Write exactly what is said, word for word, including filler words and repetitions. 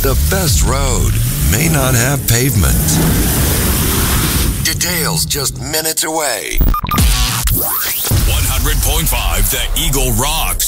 The best road may not have pavement. Details just minutes away. one hundred point five The Eagle Rock.